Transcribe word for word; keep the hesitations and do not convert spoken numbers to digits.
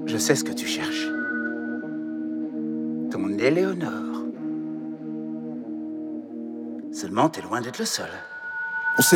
Je sais ce que tu cherches. Ton Éléonore. Seulement, t'es loin d'être le seul.